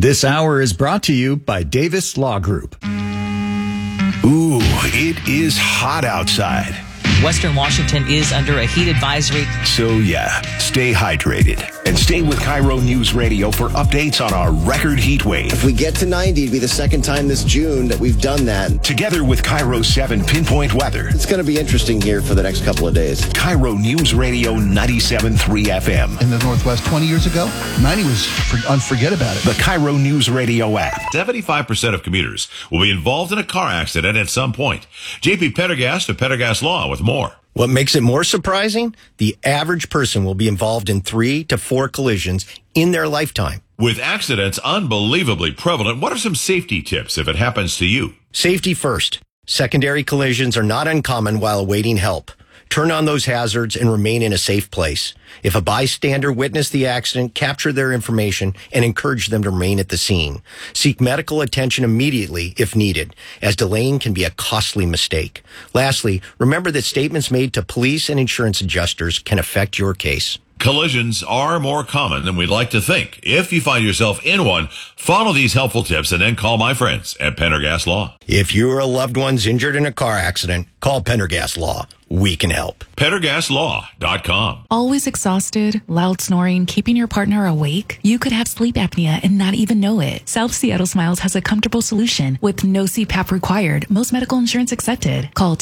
This hour is brought to you by Davis Law Group. Ooh, it is hot outside. Western Washington is under a heat advisory. So yeah, stay hydrated and stay with Cairo News Radio for updates on our record heat wave. If we get to 90, it'd be the second time this June that we've done that. Together with Cairo 7 Pinpoint Weather. It's going to be interesting here for the next couple of days. Cairo News Radio 97.3 FM. In the Northwest 20 years ago, 90 was unforget about it. The Cairo News Radio app. 75% of commuters will be involved in a car accident at some point. JP Pendergast of Pendergast Law with more. What makes it more surprising? The average person will be involved in 3 to 4 collisions in their lifetime. With accidents unbelievably prevalent, what are some safety tips if it happens to you? Safety first. Secondary collisions are not uncommon while awaiting help. Turn on those hazards and remain in a safe place. If a bystander witnessed the accident, capture their information and encourage them to remain at the scene. Seek medical attention immediately if needed, as delaying can be a costly mistake. Lastly, remember that statements made to police and insurance adjusters can affect your case. Collisions are more common than we'd like to think. If you find yourself in one, follow these helpful tips and then call my friends at Pendergast Law. If you or a loved one's injured in a car accident, call Pendergast Law. We can help. PendergastLaw.com. Always exhausted, loud snoring, keeping your partner awake? You could have sleep apnea and not even know it. South Seattle Smiles has a comfortable solution with no CPAP required. Most medical insurance accepted. Call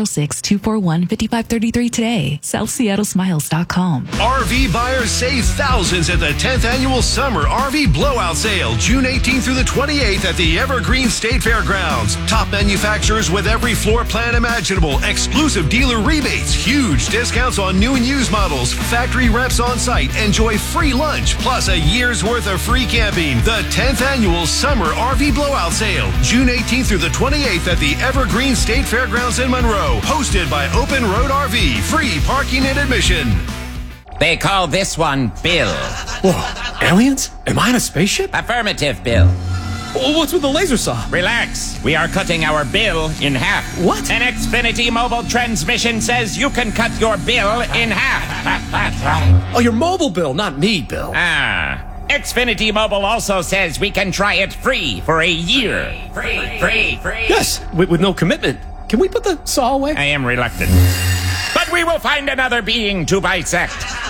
206-241-5533 today. SouthSeattleSmiles.com. RV buyers save thousands at the 10th Annual Summer RV Blowout Sale, June 18th through the 28th at the Evergreen State Fairgrounds. Top manufacturers with every floor plan imaginable, exclusive dealer rebates, huge discounts on new and used models, factory reps on site, enjoy free lunch, plus a year's worth of free camping. The 10th Annual Summer RV Blowout Sale, June 18th through the 28th at the Evergreen State Fairgrounds in Monroe. Hosted by Open Road RV. Free parking and admission. They call this one Bill. Whoa, aliens? Am I in a spaceship? Affirmative, Bill. What's with the laser saw? Relax. We are cutting our bill in half. What? An Xfinity mobile transmission says you can cut your bill in half. Oh, your mobile bill, not me, Bill. Xfinity Mobile also says we can try it free for a year. Free. Yes, with no commitment. Can we put the saw away? I am reluctant. But we will find another being to bisect.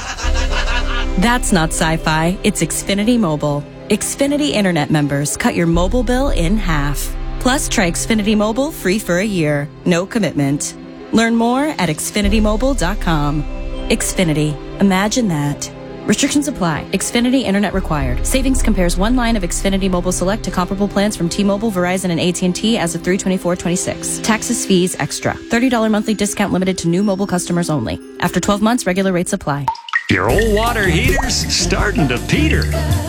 That's not sci-fi. It's Xfinity Mobile. Xfinity Internet members cut your mobile bill in half. Plus, try Xfinity Mobile free for a year. No commitment. Learn more at xfinitymobile.com. Xfinity. Imagine that. Restrictions apply. Xfinity Internet required. Savings compares one line of Xfinity Mobile Select to comparable plans from T-Mobile, Verizon, and AT&T as of 3/24/26. Taxes, fees, extra. $30 monthly discount limited to new mobile customers only. After 12 months, regular rates apply. Your old water heater's starting to peter.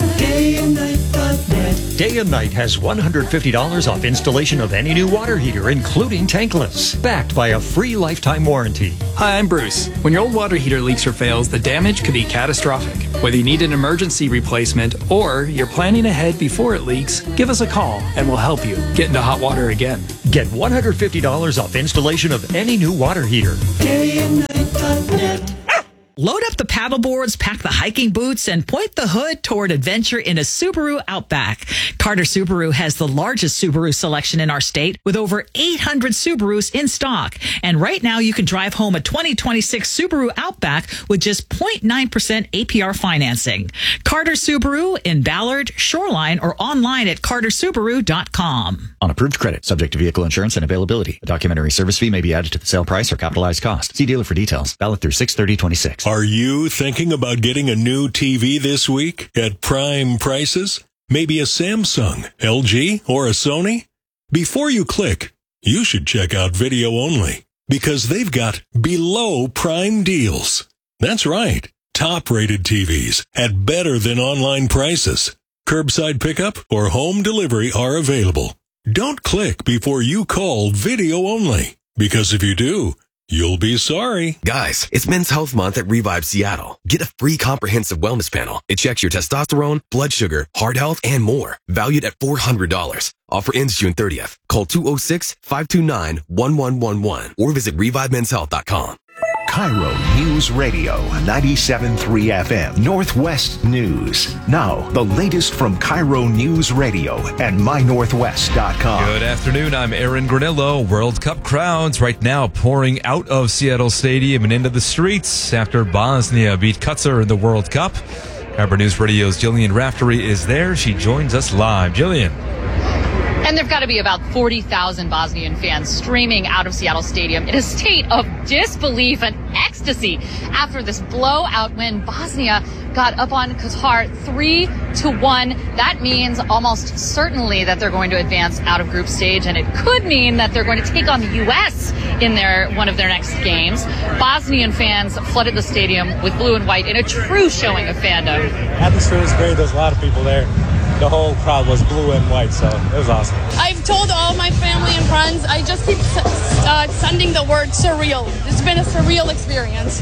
Day and Night has $150 off installation of any new water heater, including tankless, backed by a free lifetime warranty. Hi, I'm Bruce. When your old water heater leaks or fails, the damage could be catastrophic. Whether you need an emergency replacement or you're planning ahead before it leaks, give us a call and we'll help you get into hot water again. Get $150 off installation of any new water heater. DayandNight.net. Load up the paddle boards, pack the hiking boots, and point the hood toward adventure in a Subaru Outback. Carter Subaru has the largest Subaru selection in our state with over 800 Subarus in stock. And right now you can drive home a 2026 Subaru Outback with just 0.9% APR financing. Carter Subaru in Ballard, Shoreline, or online at cartersubaru.com. On approved credit, subject to vehicle insurance and availability. A documentary service fee may be added to the sale price or capitalized cost. See dealer for details. Valid through 6/30/26. Are you thinking about getting a new TV this week at prime prices? Maybe a Samsung, LG, or a Sony? Before you click, you should check out Video Only, because they've got below prime deals. That's right. Top-rated TVs at better than online prices. Curbside pickup or home delivery are available. Don't click before you call Video Only, because if you do, you'll be sorry. Guys, it's Men's Health Month at Revive Seattle. Get a free comprehensive wellness panel. It checks your testosterone, blood sugar, heart health, and more. Valued at $400. Offer ends June 30th. Call 206-529-1111 or visit ReviveMen'sHealth.com. Cairo News Radio, 97.3 FM, Northwest News. Now, the latest from Cairo News Radio and mynorthwest.com. Good afternoon, I'm Aaron Granillo. World Cup crowds right now pouring out of Seattle Stadium and into the streets after Bosnia beat Qatar in the World Cup. Cairo News Radio's Jillian Raftery is there. She joins us live. Jillian. And there've got to be about 40,000 Bosnian fans streaming out of Seattle Stadium in a state of disbelief and ecstasy after this blowout win. Bosnia got up on Qatar 3-1. That means almost certainly that they're going to advance out of group stage, and it could mean that they're going to take on the U.S. in one of their next games. Bosnian fans flooded the stadium with blue and white in a true showing of fandom. Atmosphere was great. There's a lot of people there. The whole crowd was blue and white, so it was awesome. I've told all my family and friends, I just keep sending the word surreal. It's been a surreal experience.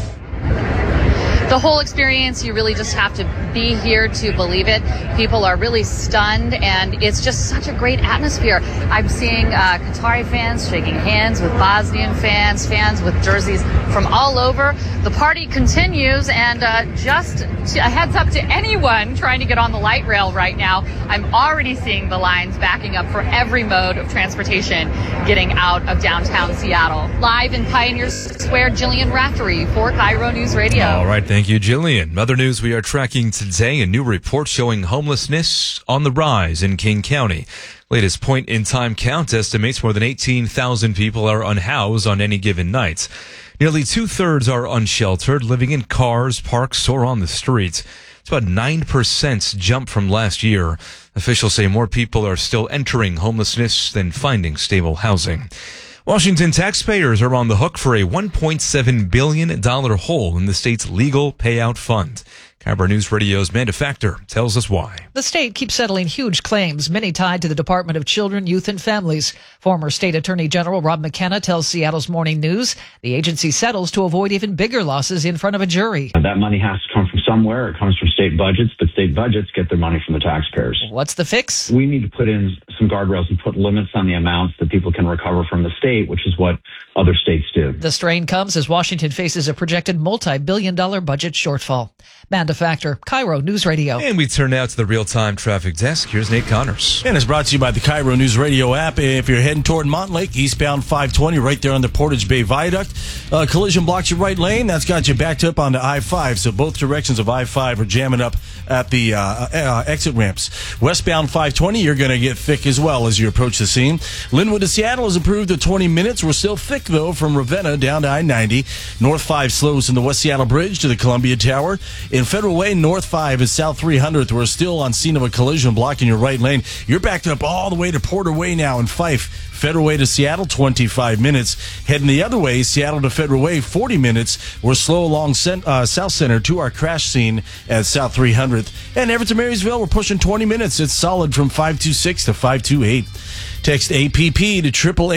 The whole experience, you really just have to be here to believe it. People are really stunned, and it's just such a great atmosphere. I'm seeing Qatari fans shaking hands with Bosnian fans, fans with jerseys from all over. The party continues, and just a heads up to anyone trying to get on the light rail right now, I'm already seeing the lines backing up for every mode of transportation getting out of downtown Seattle. Live in Pioneer Square, Jillian Raftery for Cairo News Radio. All right, thank you, Jillian. Other news we are tracking today, a new report showing homelessness on the rise in King County. Latest point-in-time count estimates more than 18,000 people are unhoused on any given night. Nearly two-thirds are unsheltered, living in cars, parks, or on the streets. It's about 9% jump from last year. Officials say more people are still entering homelessness than finding stable housing. Washington taxpayers are on the hook for a $1.7 billion hole in the state's legal payout fund. Cairo News Radio's Amanda Factor tells us why. The state keeps settling huge claims, many tied to the Department of Children, Youth, and Families. Former State Attorney General Rob McKenna tells Seattle's Morning News the agency settles to avoid even bigger losses in front of a jury. That money has to come from somewhere. It comes from state budgets, but state budgets get their money from the taxpayers. What's the fix? We need to put in some guardrails and put limits on the amounts that people can recover from the state, which is what other states do. The strain comes as Washington faces a projected multi-billion-dollar budget shortfall. Amanda Factor, Cairo News Radio. And we turn now to the real-time traffic desk. Here's Nate Connors. And it's brought to you by the Cairo News Radio app. If you're heading toward Montlake, eastbound 520, right there on the Portage Bay Viaduct, collision blocks your right lane. That's got you backed up onto I-5. So both directions of I-5 are jamming up at the exit ramps. Westbound 520, you're going to get thick as well as you approach the scene. Linwood to Seattle has improved to 20 minutes. We're still thick, though, from Ravenna down to I-90. North 5 slows from the West Seattle Bridge to the Columbia Tower. In Federal Way, North 5 is South 300th. We're still on scene of a collision blocking your right lane. You're backed up all the way to Porter Way now in Fife. Federal Way to Seattle, 25 minutes. Heading the other way, Seattle to Federal Way, 40 minutes. We're slow along South Center to our crash scene at South 300th. And Everett to Marysville, we're pushing 20 minutes. It's solid from 526 to 528. Text APP to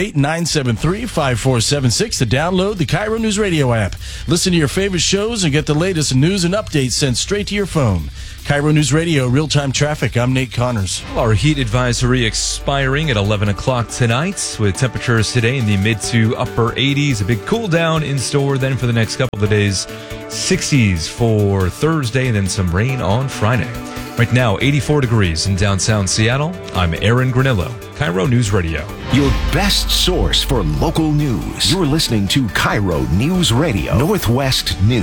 888-973-5476 to download the Cairo News Radio app. Listen to your favorite shows and get the latest news and updates sent straight to your phone. Cairo News Radio, real-time traffic. I'm Nate Connors. Our heat advisory expiring at 11 o'clock tonight, with temperatures today in the mid to upper 80s. A big cool down in store then for the next couple of days. 60s for Thursday and then some rain on Friday. Right now, 84 degrees in downtown Seattle. I'm Aaron Granillo, Cairo News Radio. Your best source for local news. You're listening to Cairo News Radio, Northwest News.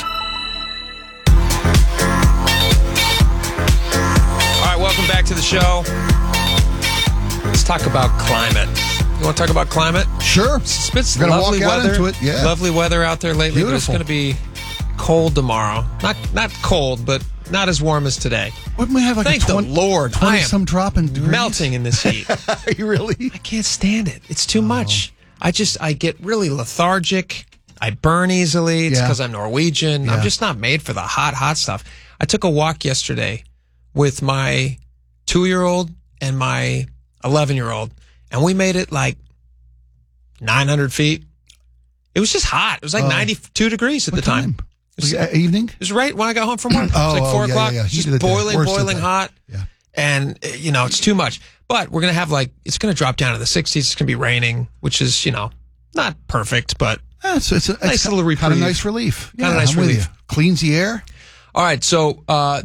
All right, welcome back to the show. Let's talk about climate. You want to talk about climate? Sure. It's We're going to lovely walk weather. out into it. Yeah. Lovely weather out there lately, Beautiful. but it's going to be cold tomorrow. Not cold, but not as warm as today. Wouldn't we have like Thank a 20, the Lord. 20 I am some dropping degrees? melting in this heat. Are you really? I can't stand it. It's too much. I get really lethargic. I burn easily. It's because I'm Norwegian. Yeah. I'm just not made for the hot stuff. I took a walk yesterday with my 2-year-old and my 11-year-old, and we made it like 900 feet. It was just hot. It was like 92 degrees at the time. Was it evening? It was right when I got home from work. It was like 4 o'clock. Yeah. Just boiling hot. Yeah. And, it's too much. But we're going to have it's going to drop down to the 60s. It's going to be raining, which is, not perfect, but It's nice little reprieve. Kind of nice relief. Kind of nice relief. Cleans the air. All right, so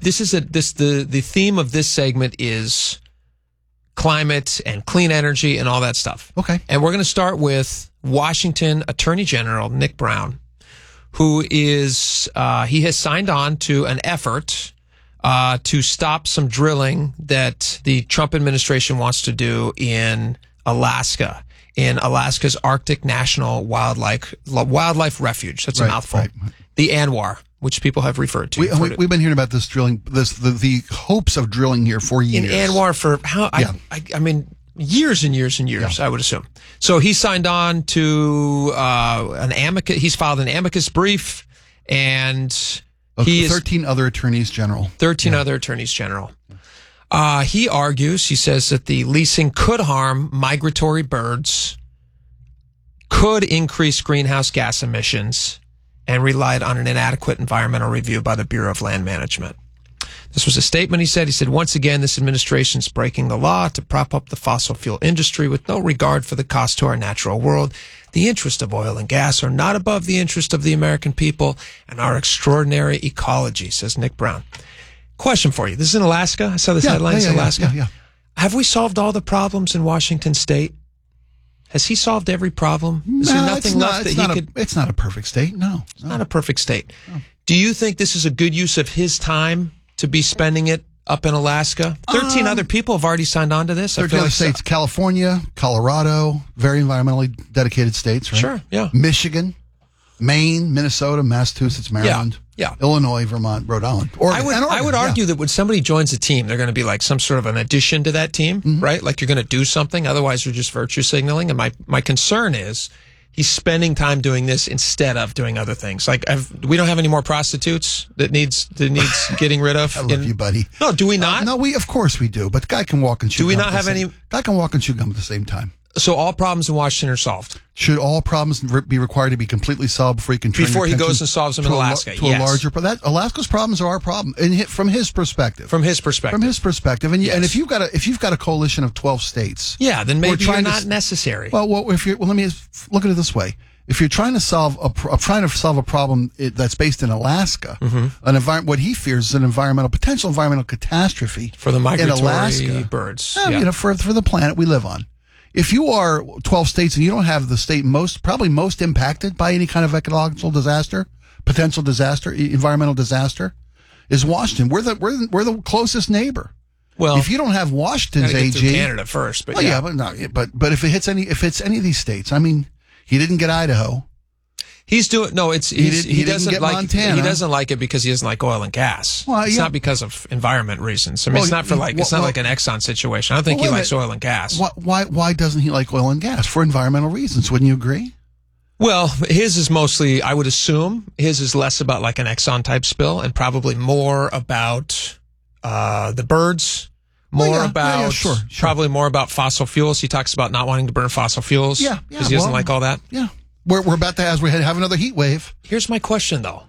the theme of this segment is climate and clean energy and all that stuff. Okay. And we're going to start with Washington Attorney General Nick Brown, who is he has signed on to an effort to stop some drilling that the Trump administration wants to do in Alaska, in Alaska's Arctic National Wildlife Refuge. That's a mouthful. Right. The ANWR, which people have referred to. We've been hearing about this drilling, the hopes of drilling here for years. In ANWR for I mean, years and years and years, I would assume. So he signed on to an amicus. He's filed an amicus brief, and he 13 other attorneys general. 13 other attorneys general. He argues, he says that the leasing could harm migratory birds, could increase greenhouse gas emissions, and relied on an inadequate environmental review by the Bureau of Land Management. This was a statement he said. He said, once again, this administration is breaking the law to prop up the fossil fuel industry with no regard for the cost to our natural world. The interests of oil and gas are not above the interest of the American people and our extraordinary ecology, says Nick Brown. Question for you. This is in Alaska. I saw this headline. It's Alaska. Yeah. Have we solved all the problems in Washington State? Has he solved every problem? Is there nothing left that he could... It's not a perfect state, no. It's not a perfect state. No. Do you think this is a good use of his time to be spending it up in Alaska? 13 other people have already signed on to this. 13 other states, California, Colorado, very environmentally dedicated states, right? Sure, yeah. Michigan, Maine, Minnesota, Massachusetts, Maryland, Illinois, Vermont, Rhode Island. I would argue that when somebody joins a team, they're going to be like some sort of an addition to that team, right? Like you're going to do something. Otherwise, you're just virtue signaling. And my concern is he's spending time doing this instead of doing other things. Like we don't have any more prostitutes that needs getting rid of. I love you, buddy. No, do we not? No, of course we do. But the guy can walk and chew gum. Do we not have any? Guy can walk and chew gum at the same time. So all problems in Washington are solved. Should all problems be required to be completely solved before he can turn before he goes and solves them in Alaska? To a larger Alaska's problems are our problem, and from his perspective. From his perspective, and if you've got a coalition of 12 states, then maybe you're not necessary. Well, let me look at it this way: if you're trying to solve a problem that's based in Alaska, what he fears is an potential environmental catastrophe for the migratory in Alaska, birds, for the planet we live on. If you are 12 states and you don't have the state probably most impacted by any kind of ecological disaster, potential disaster, environmental disaster, is Washington. We're the closest neighbor. Well, if you don't have Washington's AG, Canada first, but but if it hits any of these states, I mean, he didn't get Idaho. He doesn't get like Montana. He doesn't like it because he doesn't like oil and gas. Well, it's not because of environment reasons. I mean, it's not like an Exxon situation. I don't think he likes oil and gas. Why doesn't he like oil and gas? For environmental reasons, wouldn't you agree? Well, his is mostly, I would assume, his is less about like an Exxon type spill and probably more about the birds. Probably more about fossil fuels. He talks about not wanting to burn fossil fuels because he doesn't like all that. Yeah. We're about to, as we have another heat wave. Here's my question, though.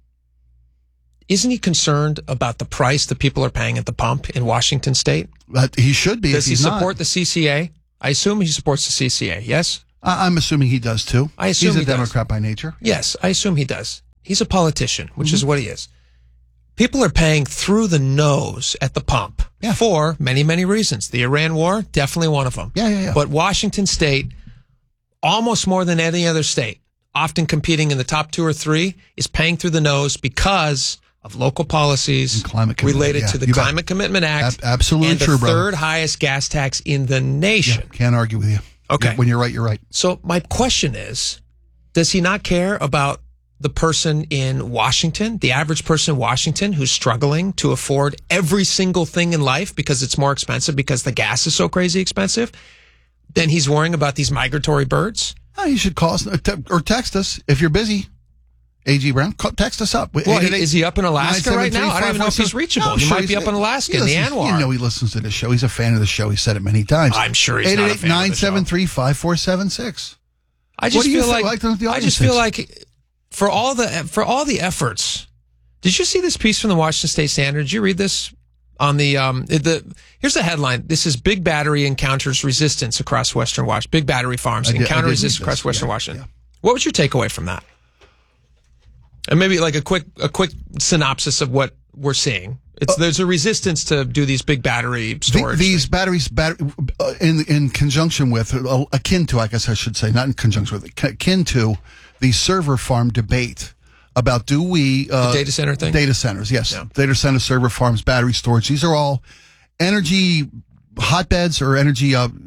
Isn't he concerned about the price that people are paying at the pump in Washington State? He should be. Does he support the CCA? I assume he supports the CCA, yes? I'm assuming he does, too. He's a Democrat by nature. Yes, I assume he does. He's a politician, which is what he is. People are paying through the nose at the pump for many, many reasons. The Iran war, definitely one of them. Yeah. But Washington State, almost more than any other state, often competing in the top 2 or 3, is paying through the nose because of local policies related to the Climate Commitment Act. Absolutely and the true, brother. third highest gas tax in the nation. Can't argue with you. Okay. When you're right, you're right. So my question is, does he not care about the person in Washington, the average person in Washington who's struggling to afford every single thing in life because it's more expensive because the gas is so crazy expensive? Then he's worrying about these migratory birds? You should call us or text us if you're busy. A.G. Brown, text us up. Well, is he up in Alaska right now? I don't even know if he's reachable. He might be up in Alaska in the ANWR. You know he listens to the show. He's a fan of the show. He said it many times. I'm sure he's not a fan of the show. 888-973-5476. I just feel like for all the efforts. Did you see this piece from the Washington State Standard? Did you read this? On the here's the headline. This is Big Battery encounters resistance across Western Washington. Big battery farms encounter resistance across Western Washington. What was your takeaway from that? And maybe like a quick synopsis of what we're seeing. There's a resistance to do these big battery storage. These batteries, in conjunction with, akin to, I guess I should say, not in conjunction with, akin to the server farm debate about do we... the data center thing? Data centers, yes. Yeah. Data center, server farms, battery storage. These are all energy hotbeds or energy,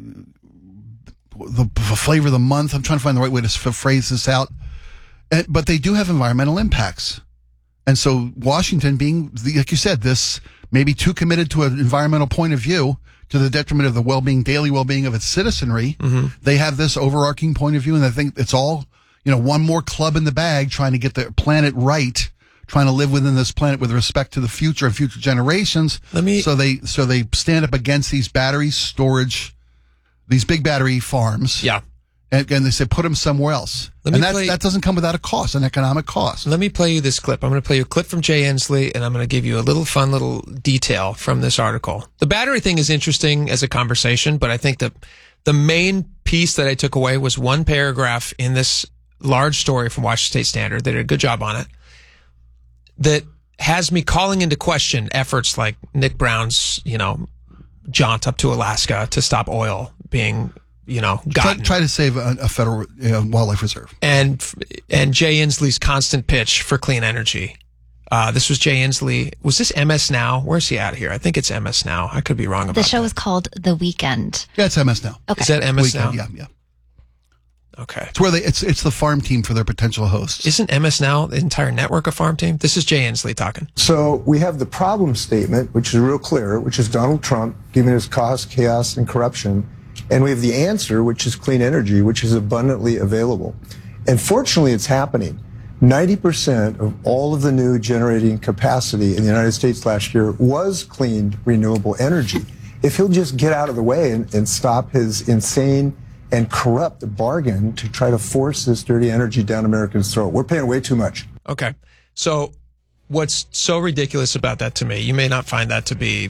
the flavor of the month. I'm trying to find the right way to phrase this out. But they do have environmental impacts. And so Washington being, like you said, this maybe too committed to an environmental point of view to the detriment of the daily well-being of its citizenry, they have this overarching point of view. And I think it's all, one more club in the bag trying to get the planet right, trying to live within this planet with respect to the future and future generations. So they stand up against these battery storage, these big battery farms. Yeah. And they say, put them somewhere else. That doesn't come without a cost, an economic cost. Let me play you this clip. I'm going to play you a clip from Jay Inslee, and I'm going to give you a fun little detail from this article. The battery thing is interesting as a conversation, but I think the main piece that I took away was one paragraph in this large story from Washington State Standard. They did a good job on it. That has me calling into question efforts like Nick Brown's, jaunt up to Alaska to stop oil being... gotten. Try to save a federal wildlife reserve. And Jay Inslee's constant pitch for clean energy. This was Jay Inslee. Was this MS Now? Where's he at here? I think it's MS Now. I could be wrong about that. The show is called The Weekend. Yeah, it's MS Now. Okay. Is that MS Weekend, Now? Yeah. Okay. It's where it's the farm team for their potential hosts. Isn't MS Now the entire network of farm team? This is Jay Inslee talking. So we have the problem statement, which is real clear, which is Donald Trump giving us cost, chaos, and corruption. And we have the answer, which is clean energy, which is abundantly available. And fortunately, it's happening. 90% of all of the new generating capacity in the United States last year was clean, renewable energy. If he'll just get out of the way and stop his insane and corrupt bargain to try to force this dirty energy down Americans' throat. We're paying way too much. Okay. So what's so ridiculous about that to me, you may not find that to be...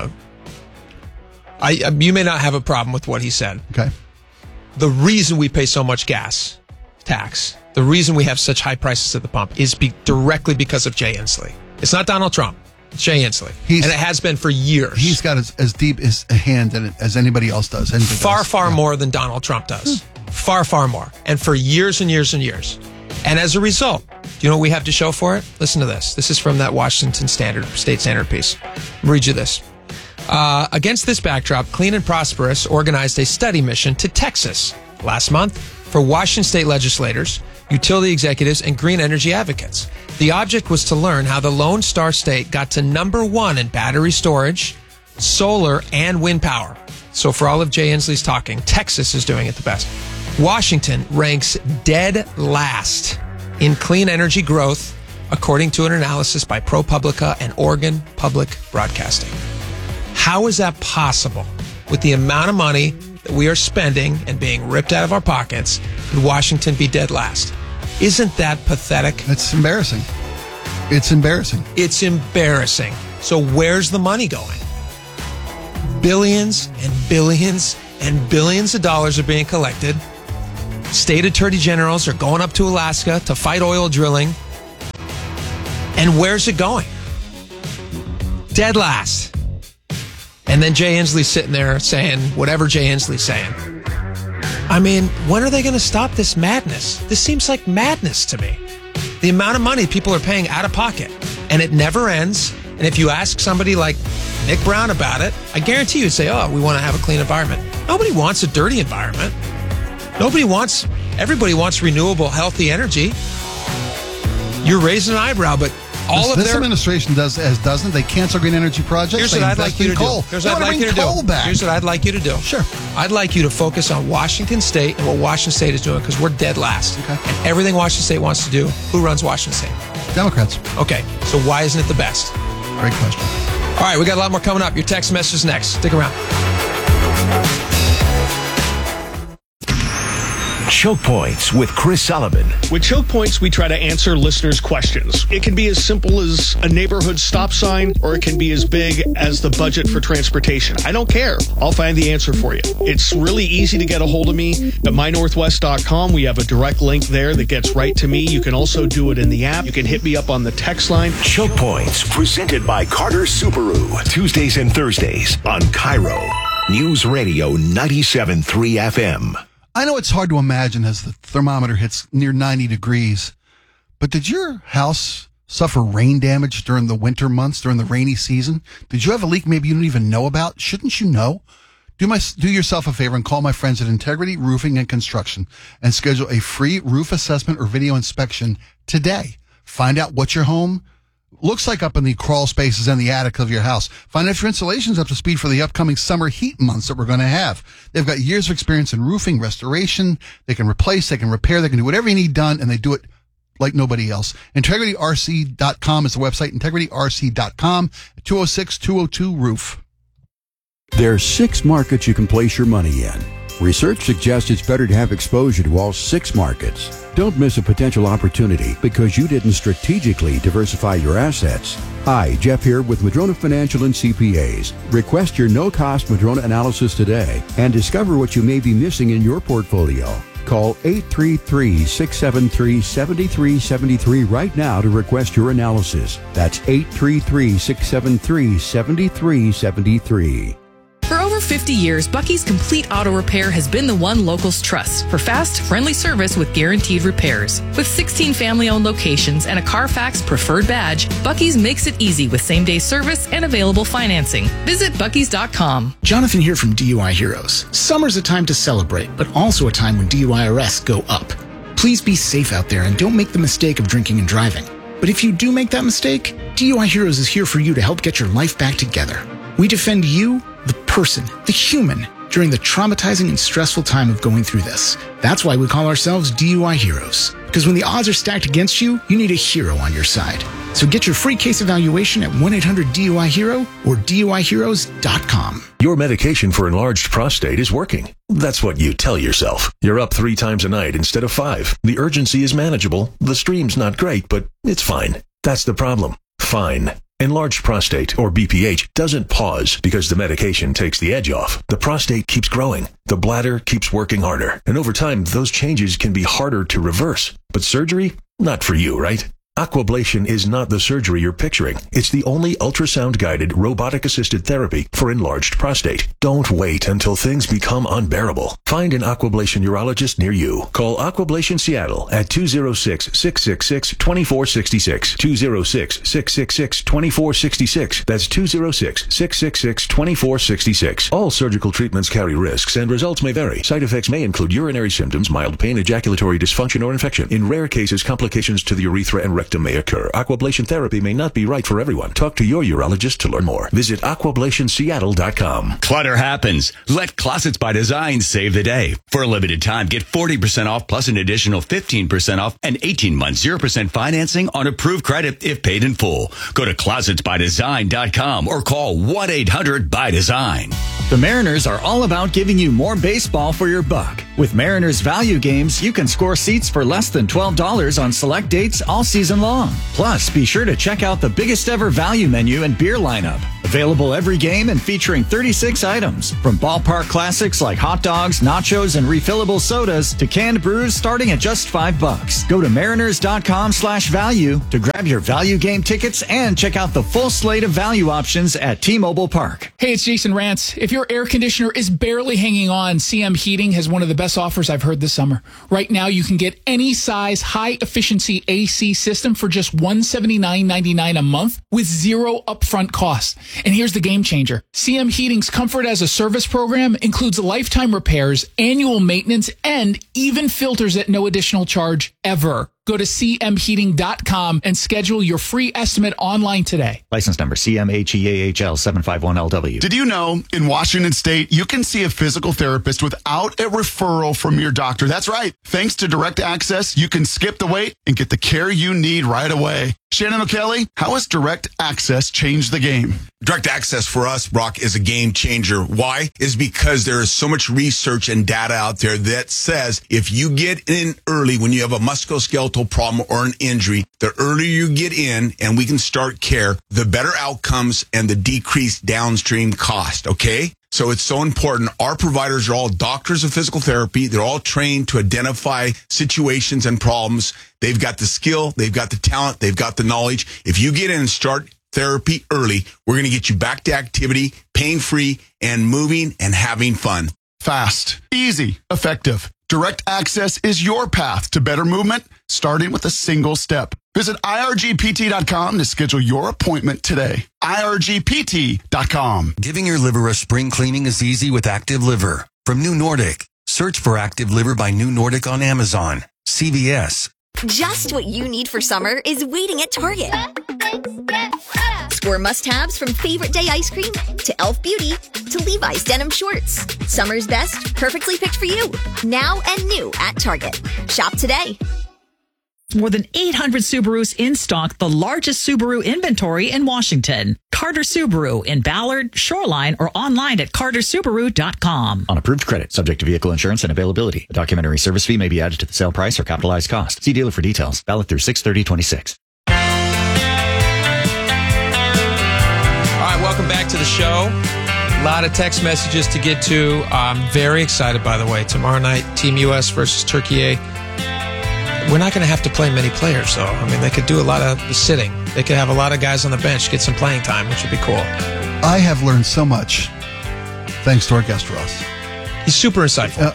you may not have a problem with what he said. Okay. The reason we pay so much gas tax, the reason we have such high prices at the pump is directly because of Jay Inslee. It's not Donald Trump. It's Jay Inslee. And it has been for years. He's got as deep a hand in it as anybody else does. Far more than Donald Trump does. Far, far more. And for years and years and years. And as a result, do you know what we have to show for it? Listen to this. This is from that Washington State Standard piece. I'll read you this. Against this backdrop, Clean and Prosperous organized a study mission to Texas last month for Washington state legislators, utility executives, and green energy advocates. The object was to learn how the Lone Star State got to #1 in battery storage, solar, and wind power. So for all of Jay Inslee's talking, Texas is doing it the best. Washington ranks dead last in clean energy growth, according to an analysis by ProPublica and Oregon Public Broadcasting. How is that possible with the amount of money that we are spending and being ripped out of our pockets? Would Washington be dead last? Isn't that pathetic? It's embarrassing. It's embarrassing. It's embarrassing. So where's the money going? Billions and billions and billions of dollars are being collected. State attorney generals are going up to Alaska to fight oil drilling. And where's it going? Dead last. And then Jay Inslee's sitting there saying whatever Jay Inslee's saying. I mean, when are they going to stop this madness? This seems like madness to me. The amount of money people are paying out of pocket, and it never ends. And if you ask somebody like Nick Brown about it, I guarantee you'd say, oh, we want to have a clean environment. Nobody wants a dirty environment. Everybody wants renewable, healthy energy. You're raising an eyebrow, but this administration doesn't. They cancel green energy projects. Here's what I'd like you to do. Here's what I'd like you to do. Sure. I'd like you to focus on Washington State and what Washington State is doing, because we're dead last. Okay. And everything Washington State wants to do, who runs Washington State? Democrats. Okay. So why isn't it the best? Great question. All right, we got a lot more coming up. Your text message next. Stick around. Choke Points with Chris Sullivan. With Choke Points, we try to answer listeners' questions. It can be as simple as a neighborhood stop sign, or it can be as big as the budget for transportation. I don't care. I'll find the answer for you. It's really easy to get a hold of me at mynorthwest.com. We have a direct link there that gets right to me. You can also do it in the app. You can hit me up on the text line. Choke Points, presented by Carter Subaru. Tuesdays and Thursdays on Cairo News Radio 97.3 FM. I know it's hard to imagine as the thermometer hits near 90 degrees, but did your house suffer rain damage during the winter months, during the rainy season? Did you have a leak maybe you don't even know about? Shouldn't you know? Do yourself a favor and call my friends at Integrity Roofing and Construction and schedule a free roof assessment or video inspection today. Find out what your home looks like up in the crawl spaces and the attic of your house. Find out if your insulation's up to speed for the upcoming summer heat months that we're going to have. They've got years of experience in roofing, restoration. They can replace, they can repair, they can do whatever you need done, and they do it like nobody else. IntegrityRC.com is the website, IntegrityRC.com, 206-202-ROOF. There are 6 markets you can place your money in. Research suggests it's better to have exposure to all 6 markets. Don't miss a potential opportunity because you didn't strategically diversify your assets. Hi, Jeff here with Madrona Financial and CPAs. Request your no-cost Madrona analysis today and discover what you may be missing in your portfolio. Call 833-673-7373 right now to request your analysis. That's 833-673-7373. For over 50 years, Bucky's Complete Auto Repair has been the one locals trust for fast, friendly service with guaranteed repairs. With 16 family-owned locations and a Carfax preferred badge, Bucky's makes it easy with same-day service and available financing. Visit Bucky's.com. Jonathan here from DUI Heroes. Summer's a time to celebrate, but also a time when DUI arrests go up. Please be safe out there and don't make the mistake of drinking and driving. But if you do make that mistake, DUI Heroes is here for you to help get your life back together. We defend you, the person, the human, during the traumatizing and stressful time of going through this. That's why we call ourselves DUI Heroes. Because when the odds are stacked against you, you need a hero on your side. So get your free case evaluation at 1-800-DUI-HERO or DUIHeroes.com. Your medication for enlarged prostate is working. That's what you tell yourself. You're up 3 times a night instead of 5. The urgency is manageable. The stream's not great, but it's fine. That's the problem. Fine. Enlarged prostate, or BPH, doesn't pause because the medication takes the edge off. The prostate keeps growing. The bladder keeps working harder. And over time, those changes can be harder to reverse. But surgery? Not for you, right? Aquablation is not the surgery you're picturing. It's the only ultrasound-guided, robotic-assisted therapy for enlarged prostate. Don't wait until things become unbearable. Find an Aquablation urologist near you. Call Aquablation Seattle at 206-666-2466. 206-666-2466. That's 206-666-2466. All surgical treatments carry risks and results may vary. Side effects may include urinary symptoms, mild pain, ejaculatory dysfunction, or infection. In rare cases, complications to the urethra and rectum may occur. Aquablation therapy may not be right for everyone. Talk to your urologist to learn more. Visit aquablationseattle.com. Clutter happens. Let Closets by Design save the day. For a limited time, get 40% off plus an additional 15% off and 18 months 0% financing on approved credit if paid in full. Go to closetsbydesign.com or call 1-800-BY-DESIGN. The Mariners are all about giving you more baseball for your buck. With Mariners Value Games, you can score seats for less than $12 on select dates all season long. Plus, be sure to check out the biggest ever value menu and beer lineup. Available every game and featuring 36 items. From ballpark classics like hot dogs, nachos, and refillable sodas to canned brews starting at just $5. Go to mariners.com/value to grab your value game tickets and check out the full slate of value options at T-Mobile Park. Hey, it's Jason Rantz. If your air conditioner is barely hanging on, CM Heating has one of the best offers I've heard this summer. Right now, you can get any size high-efficiency AC system for just $179.99 a month with zero upfront cost. And here's the game changer. CM Heating's Comfort as a Service program includes lifetime repairs, annual maintenance, and even filters at no additional charge ever. Go Go to cmheating.com and schedule your free estimate online today. License number CMHEAHL 751LW. Did you know in Washington State, you can see a physical therapist without a referral from your doctor? That's right. Thanks to Direct Access, you can skip the wait and get the care you need right away. Shannon O'Kelly, how has Direct Access changed the game? Direct Access for us, Brock, is a game changer. Why? Is because there is so much research and data out there that says if you get in early when you have a musculoskeletal problem or an injury, the earlier you get in and we can start care, the better outcomes and the decreased downstream cost, okay? So it's so important. Our providers are all doctors of physical therapy. They're all trained to identify situations and problems. They've got the skill, they've got the talent, they've got the knowledge. If you get in and start therapy early, we're going to get you back to activity, pain-free, and moving and having fun. Fast, easy, effective. Direct Access is your path to better movement, starting with a single step. Visit irgpt.com to schedule your appointment today. irgpt.com. Giving your liver a spring cleaning is easy with Active Liver. From New Nordic. Search for Active Liver by New Nordic on Amazon. CVS. Just what you need for summer is waiting at Target. Score must-haves from Favorite Day ice cream to Elf Beauty to Levi's denim shorts. Summer's best, perfectly picked for you. Now and new at Target. Shop today. More than 800 Subarus in stock, the largest Subaru inventory in Washington. Carter Subaru in Ballard, Shoreline, or online at cartersubaru.com. On approved credit, subject to vehicle insurance and availability. A documentary service fee may be added to the sale price or capitalized cost. See dealer for details. Valid through 6/30/26. All right, welcome back to the show. A lot of text messages to get to. I'm very excited, by the way. Tomorrow night, Team U.S. versus Turkey. We're not going to have to play many players, though. I mean, they could do a lot of sitting. They could have a lot of guys on the bench get some playing time, which would be cool. I have learned so much thanks to our guest, Ross. He's super insightful.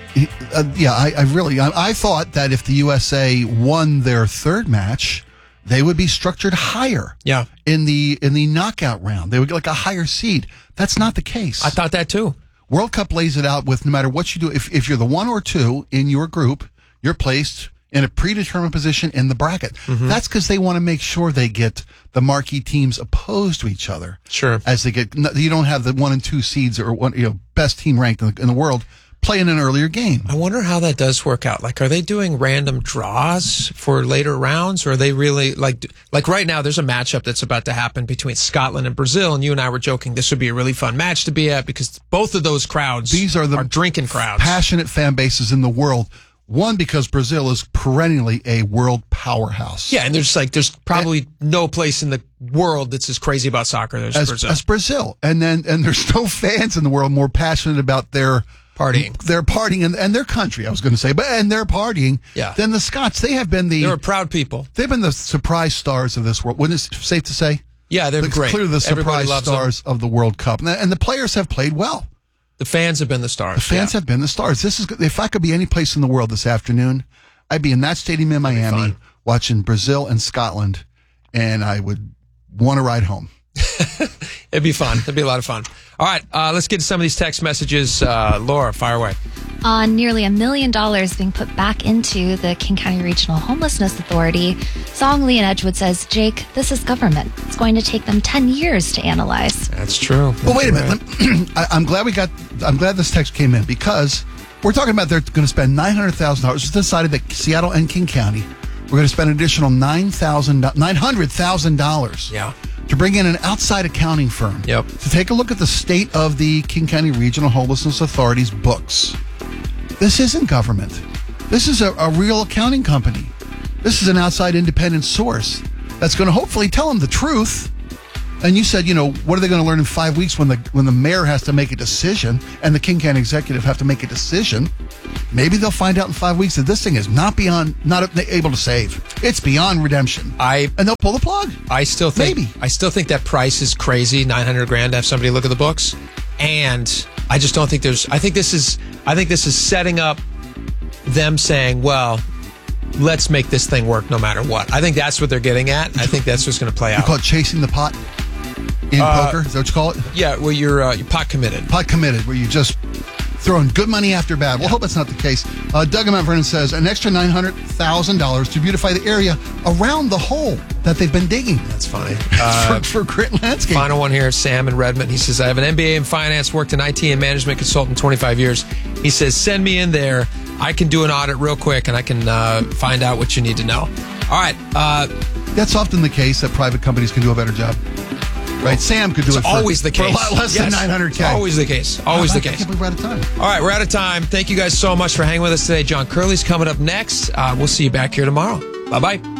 I thought that if the USA won their third match, they would be structured higher. Yeah. In the knockout round, they would get like a higher seed. That's not the case. I thought that too. World Cup lays it out with no matter what you do. If you're the 1 or 2 in your group, you're placed in a predetermined position in the bracket. Mm-hmm. That's because they want to make sure they get the marquee teams opposed to each other. Sure. As they get, you don't have the 1 and 2 seeds or best team ranked in the world playing an earlier game. I wonder how that does work out. Like, are they doing random draws for later rounds, or are they really like right now? There's a matchup that's about to happen between Scotland and Brazil, and you and I were joking this would be a really fun match to be at because both of those crowds are drinking crowds, passionate fan bases in the world. One, because Brazil is perennially a world powerhouse. Yeah, and there's probably no place in the world that's as crazy about soccer as Brazil. As Brazil. And there's no fans in the world more passionate about their partying. Their partying and their country, I was going to say, and their partying than the Scots. They have been they're proud people. They've been the surprise stars of this world. Wouldn't it safe to say? Yeah, they're great. Clearly the surprise stars of the World Cup. And the players have played well. The fans have been the stars. The fans have been the stars. If I could be any place in the world this afternoon, I'd be in that stadium in Miami watching Brazil and Scotland, and I would want to ride home. It'd be fun. It'd be a lot of fun. All right, let's get to some of these text messages. Laura, fire away. Nearly $1 million being put back into the King County Regional Homelessness Authority. Song Lee and Edgewood says, Jake, this is government. It's going to take them 10 years to analyze. That's true. Well, wait a minute. I'm glad this text came in because we're talking about they're going to spend $900,000. It's decided that Seattle and King County, we're going to spend an additional $900,000 to bring in an outside accounting firm to take a look at the state of the King County Regional Homelessness Authority's books. This isn't government. This is a real accounting company. This is an outside independent source that's going to hopefully tell them the truth. And you said, what are they going to learn in 5 weeks when the mayor has to make a decision and the King County executive have to make a decision? Maybe they'll find out in 5 weeks that this thing is not able to save. It's beyond redemption. And they'll pull the plug. I still think that price is crazy. $900,000 to have somebody look at the books, and I just don't think I think this is setting up them saying, well, let's make this thing work no matter what. I think that's what they're getting at. I think that's what's going to play out. You call it chasing the pot in poker? Is that what you call it? Yeah, well, you're pot committed. Pot committed, where you just throwing good money after bad. We'll hope it's not the case. Doug in Mount Vernon says an extra $900,000 to beautify the area around the hole that they've been digging. That's fine. For Grit Landscape. Final one here, Sam in Redmond. He says, I have an MBA in finance, worked in IT and management consultant 25 years. He says, send me in there. I can do an audit real quick and I can find out what you need to know. All right. That's often the case that private companies can do a better job. Right? Sam could do it always the case. For a lot less than $900K. Always the case. Always the case. I can't believe we're out of time. All right, we're out of time. Thank you guys so much for hanging with us today. John Curley's coming up next. We'll see you back here tomorrow. Bye-bye.